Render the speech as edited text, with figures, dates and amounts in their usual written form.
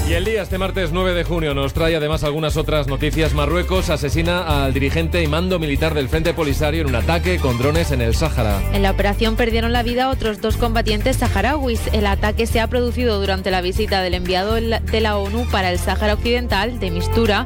Y el día, este martes 9 de junio, nos trae además algunas otras noticias. Marruecos asesina al dirigente y mando militar del Frente Polisario en un ataque con drones en el Sáhara. En la operación perdieron la vida otros 2 combatientes saharauis. El ataque se ha producido durante la visita del enviado de la ONU para el Sáhara Occidental, de Mistura,